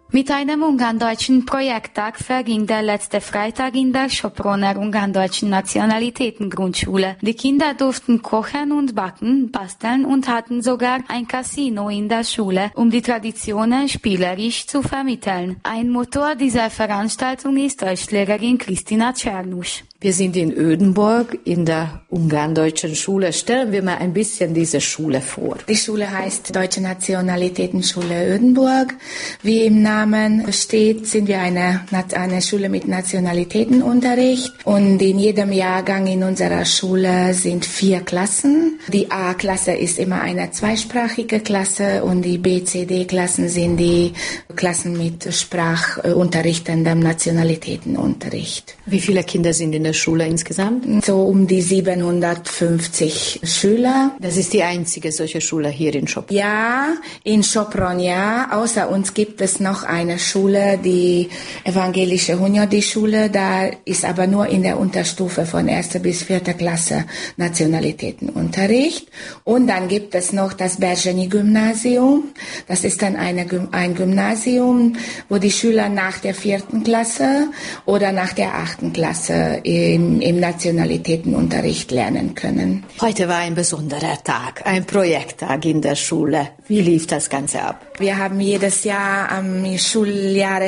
Mit einem ungarndeutschen Projekttag verging der letzte Freitag in der Sopronner ungarndeutschen Nationalitätengrundschule. Die Kinder durften kochen und backen, basteln und hatten sogar ein Casino in der Schule, um die Traditionen spielerisch zu vermitteln. Ein Motor dieser Veranstaltung ist Deutschlehrerin Kristina Czernusch. Wir sind in Ödenburg in der ungarndeutschen Schule. Stellen wir mal ein bisschen diese Schule vor. Die Schule heißt Deutsche Nationalitätenschule Ödenburg. Wie im Namen steht, sind wir eine Schule mit Nationalitätenunterricht. Und in jedem Jahrgang in unserer Schule sind 4 Klassen. Die A-Klasse ist immer eine zweisprachige Klasse und die B-, C-, D-Klassen sind die Klassen mit sprachunterrichtendem Nationalitätenunterricht. Wie viele Kinder sind in der Schule insgesamt? So um die 750 Schüler. Das ist die einzige solche Schule hier in Sopron? Ja, in Sopron ja. Außer uns gibt es noch eine Schule, die evangelische Hunyadi-Schule. Da ist aber nur in der Unterstufe von 1. bis 4. Klasse Nationalitätenunterricht. Und dann gibt es noch das Berzsenyi-Gymnasium. Das ist dann ein Gymnasium, wo die Schüler nach der 4. Klasse oder nach der 8. Klasse im Nationalitätenunterricht lernen können. Heute war ein besonderer Tag, ein Projekttag in der Schule. Wie lief das Ganze ab? Wir haben jedes Jahr am Schuljahres